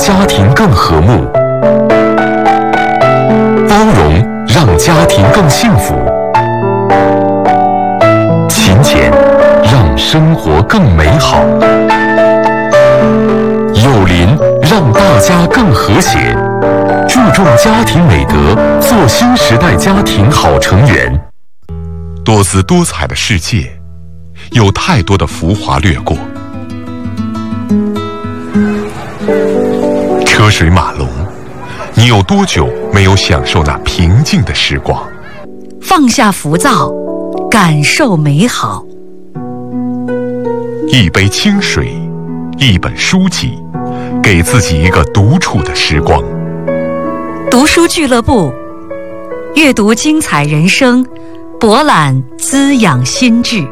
家庭更和睦，包容让家庭更幸福，勤俭让生活更美好，有邻让大家更和谐，注重家庭美德，做新时代家庭好成员。 多姿多彩的世界，有太多的浮华掠过，车水马龙，你有多久没有享受那平静的时光？ 放下浮躁，感受美好。 一杯清水，一本书籍，给自己一个独处的时光。 读书俱乐部，阅读精彩人生，博览滋养心智。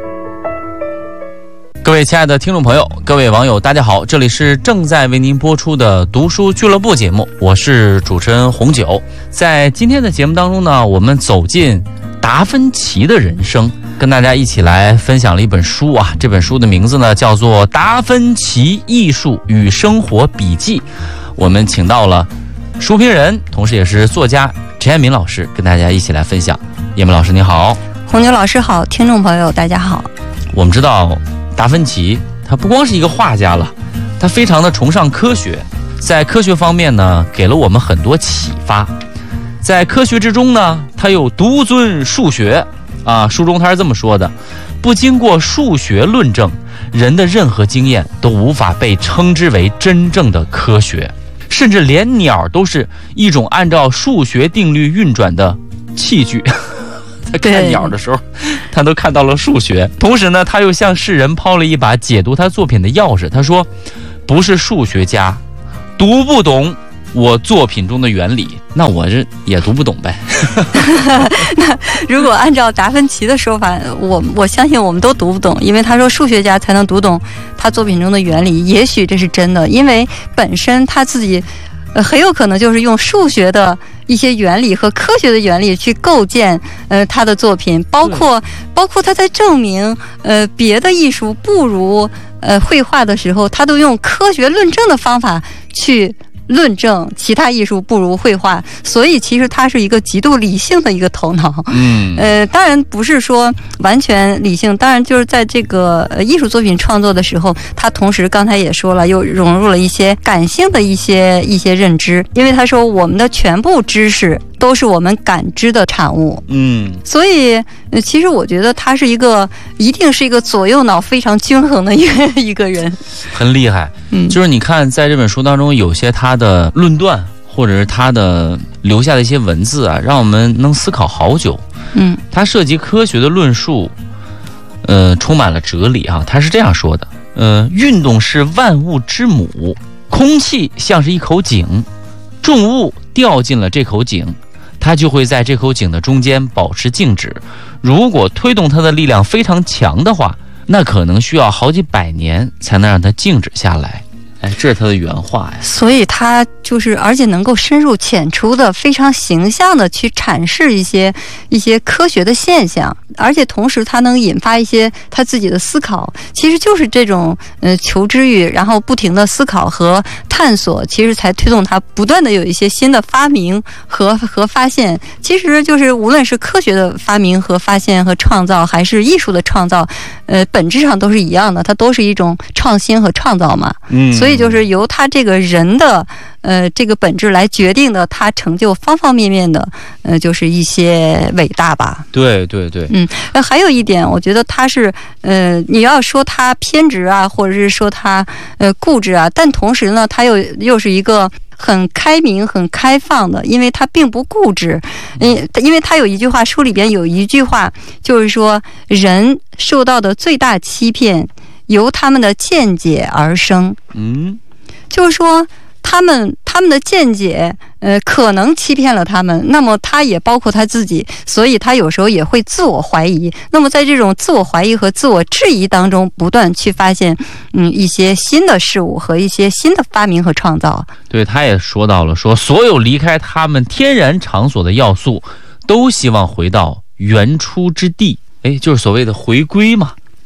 各位亲爱的听众朋友，各位网友，大家好，这里是正在为您播出的读书俱乐部节目，我是主持人红九。在今天的节目当中呢，我们走进达芬奇的人生，跟大家一起来分享了一本书啊。这本书的名字呢叫做《达芬奇艺术与生活笔记》。我们请到了书评人，同时也是作家陈彦民老师，跟大家一起来分享。彦民老师你好。 红牛老师好，听众朋友大家好。 我们知道达芬奇他不光是一个画家了，他非常的崇尚科学，在科学方面呢给了我们很多启发。在科学之中呢，他又独尊数学啊。书中他是这么说的：不经过数学论证，人的任何经验都无法被称之为真正的科学，甚至连鸟都是一种按照数学定律运转的器具。在看鸟的时候，他都看到了数学。同时呢，他又向世人抛了一把解读他作品的钥匙。他说，不是数学家读不懂我作品中的原理，那我这也读不懂呗。 那如果按照达芬奇的说法，我相信我们都读不懂，因为他说数学家才能读懂他作品中的原理。也许这是真的，因为本身他自己很有可能就是用数学的一些原理和科学的原理去构建他的作品，包括他在证明别的艺术不如绘画的时候，他都用科学论证的方法去论证其他艺术不如绘画。所以其实他是一个极度理性的一个头脑。当然不是说完全理性，当然就是在这个艺术作品创作的时候，他同时刚才也说了，又融入了一些感性的一些认知。因为他说我们的全部知识都是我们感知的产物。所以其实我觉得他是一定是一个左右脑非常均衡的一个人， 很厉害。就是你看在这本书当中，有些他的论断或者是他的留下的一些文字啊，让我们能思考好久。他涉及科学的论述，充满了哲理啊。他是这样说的：运动是万物之母，空气像是一口井，重物掉进了这口井，它就会在这口井的中间保持静止。如果推动它的力量非常强的话，那可能需要好几百年才能让它静止下来。这是他的原话呀。所以他就是而且能够深入浅出的非常形象的去阐释一些科学的现象，而且同时他能引发一些他自己的思考。其实就是这种求知欲，然后不停的思考和探索，其实才推动他不断的有一些新的发明和发现。其实就是无论是科学的发明和发现和创造，还是艺术的创造，本质上都是一样的，它都是一种创新和创造嘛。所以就是由他这个人的这个本质来决定的，他成就方方面面的就是一些伟大吧。对。还有一点，我觉得他是你要说他偏执啊，或者是说他固执啊，但同时呢，他又是一个很开明很开放的，因为他并不固执。因为他有一句话，书里边有一句话就是说，人受到的最大欺骗由他们的见解而生。就是说他们的见解可能欺骗了他们，那么他也包括他自己，所以他有时候也会自我怀疑。那么在这种自我怀疑和自我质疑当中，不断去发现一些新的事物和一些新的发明和创造。 对，他也说到了，说所有离开他们天然场所的要素都希望回到原初之地，就是所谓的回归嘛。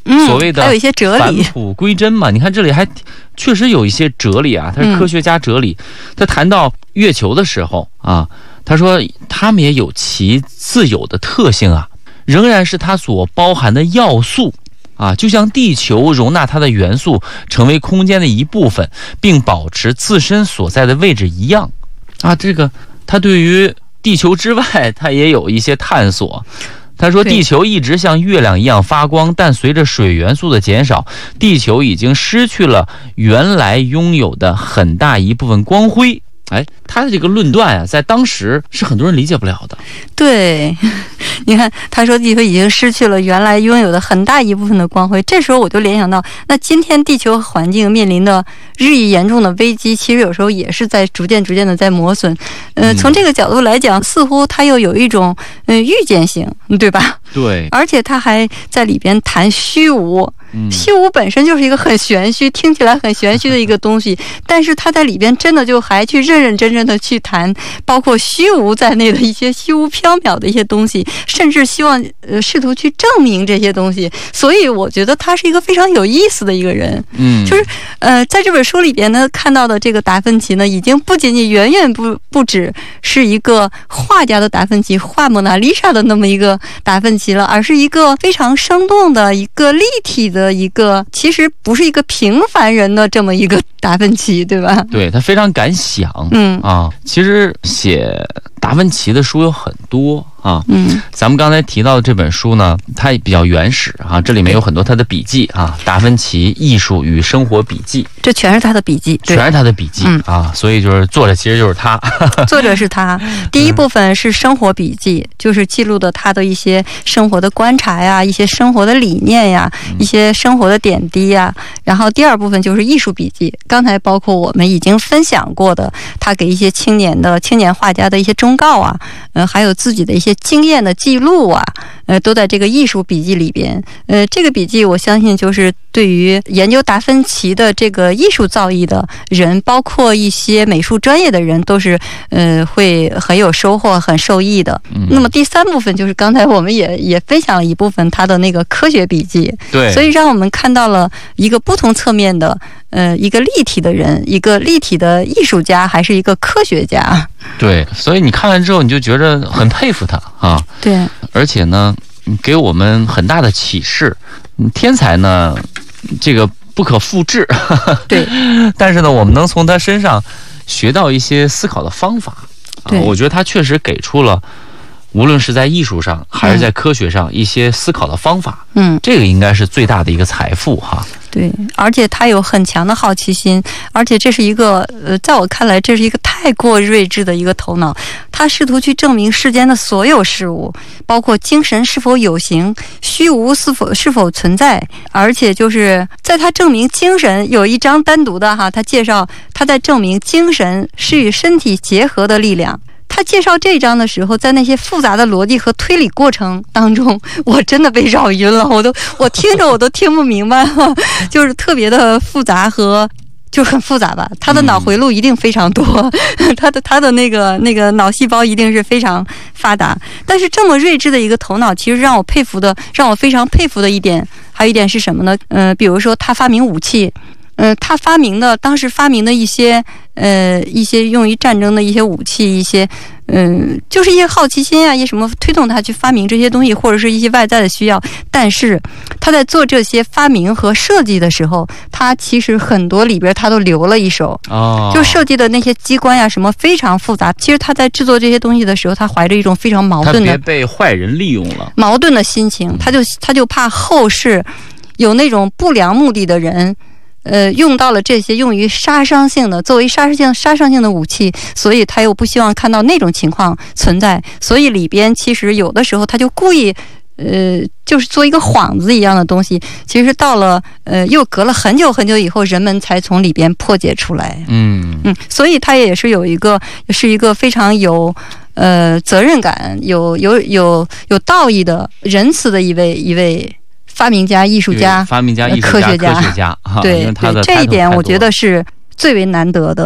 所谓的还有一些哲理， 返璞归真嘛。你看这里还确实有一些哲理啊，他是科学家哲理。他谈到月球的时候啊，他说他们也有其自有的特性啊，仍然是它所包含的要素啊，就像地球容纳它的元素成为空间的一部分，并保持自身所在的位置一样啊。这个他对于地球之外，他也有一些探索。他说地球一直像月亮一样发光，但随着水元素的减少，地球已经失去了原来拥有的很大一部分光辉。他的这个论断啊，在当时是很多人理解不了的。 对，你看他说地球已经失去了原来拥有的很大一部分的光辉，这时候我就联想到，那今天地球环境面临的日益严重的危机，其实有时候也是在逐渐的在磨损。从这个角度来讲，似乎它又有一种预见性，对吧？ 对， 而且他还在里边谈虚无。虚无本身就是一个很玄虚，听起来很玄虚的一个东西，但是他在里边真的就还去认真的去谈包括虚无在内的一些虚无缥缈的一些东西，甚至希望试图去证明这些东西。所以我觉得他是一个非常有意思的一个人。就是在这本书里边呢看到的这个达芬奇呢，已经不仅仅远远不止是一个画家的达芬奇，画蒙娜丽莎的那么一个达芬奇了，而是一个非常生动的一个立体的一个，其实不是一个平凡人的这么一个达芬奇，对吧？ 对，他非常敢想。其实写达芬奇的书有很多啊。咱们刚才提到的这本书呢，它也比较原始啊，这里面有很多他的笔记啊，达芬奇艺术与生活笔记， 这全是他的笔记， 全是他的笔记啊，所以就是作者其实就是他， 作者是他。第一部分是生活笔记，就是记录的他的一些生活的观察呀，一些生活的理念呀，一些生活的点滴呀。然后第二部分就是艺术笔记，刚才包括我们已经分享过的，他给一些青年画家的一些忠告啊，还有自己的一些经验的记录啊，都在这个艺术笔记里边。这个笔记我相信就是对于研究达芬奇的这个艺术造诣的人，包括一些美术专业的人，都是会很有收获、很受益的。那么第三部分就是刚才我们也分享了一部分他的那个科学笔记， 对， 所以让我们看到了一个不同侧面的一个立体的人，一个立体的艺术家，还是一个科学家。对， 所以你看完之后你就觉得很佩服他啊。 对， 而且呢给我们很大的启示。天才呢这个不可复制， 对， 但是呢我们能从他身上学到一些思考的方法。对，我觉得他确实给出了无论是在艺术上还是在科学上一些思考的方法。这个应该是最大的一个财富哈。 对，而且他有很强的好奇心，而且这是一个在我看来这是一个太过睿智的一个头脑。他试图去证明世间的所有事物，包括精神是否有形，虚无是否存在。而且就是在他证明精神，有一章单独的哈，他介绍他在证明精神是与身体结合的力量。他介绍这一章的时候，在那些复杂的逻辑和推理过程当中，我真的被绕晕了，我听着我都听不明白了，就是特别的复杂和就很复杂吧。他的脑回路一定非常多，他的那个脑细胞一定是非常发达。但是这么睿智的一个头脑，其实让我非常佩服的一点，还有一点是什么呢？比如说他发明武器。他当时发明的一些用于战争的一些武器，一些就是一些好奇心啊，一些什么推动他去发明这些东西，或者是一些外在的需要。但是他在做这些发明和设计的时候，他其实很多里边他都留了一手。就设计的那些机关呀什么非常复杂。其实他在制作这些东西的时候，他怀着一种非常矛盾的， 他别被坏人利用了， 矛盾的心情。他就怕后世有那种不良目的的人。用到了这些用于作为杀伤性的武器，所以他又不希望看到那种情况存在，所以里边其实有的时候他就故意就是做一个谎子一样的东西，其实到了又隔了很久很久以后，人们才从里边破解出来。所以他也是是一个非常有责任感、有道义的、仁慈的一位发明家、艺术家、 科学家， 对，这一点我觉得是最为难得的。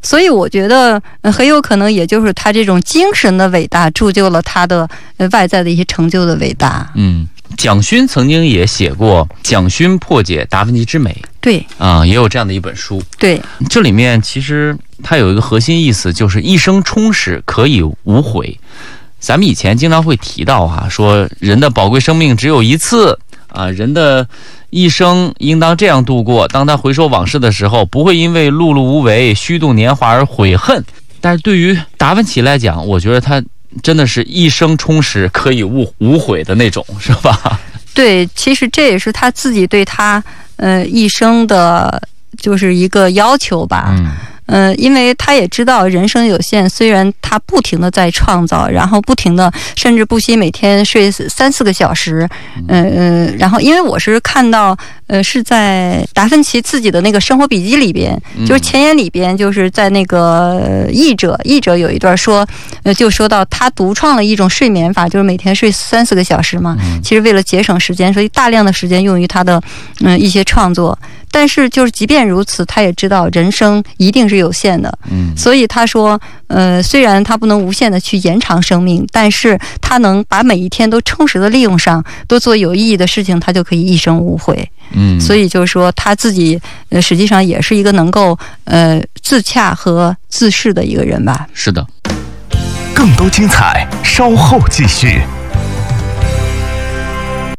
所以我觉得很有可能也就是他这种精神的伟大铸就了他的外在的一些成就的伟大。 蒋勋曾经也写过《蒋勋破解达芬奇之美》， 对也有这样的一本书。 对， 这里面其实它有一个核心意思，就是一生充实可以无悔。咱们以前经常会提到说人的宝贵生命只有一次人的一生应当这样度过，当他回首往事的时候，不会因为碌碌无为、虚度年华而悔恨。但是对于达芬奇来讲，我觉得他真的是一生充实可以无悔的那种，是吧？ 对，其实这也是他自己对他一生的就是一个要求吧。因为他也知道人生有限，虽然他不停的在创造，然后不停的甚至不惜每天睡3-4个小时，然后因为我是看到是在达芬奇自己的那个生活笔记里边，就是前言里边，就是在那个译者有一段说，就说到他独创了一种睡眠法，就是每天睡3-4个小时嘛，其实为了节省时间，所以大量的时间用于他的一些创作。但是就是即便如此，他也知道人生一定是有限的，所以他说虽然他不能无限的去延长生命，但是他能把每一天都充实的利用上，都做有意义的事情，他就可以一生无悔。所以就是说他自己实际上也是一个能够自洽和自适的一个人吧。 是的。 更多精彩稍后继续。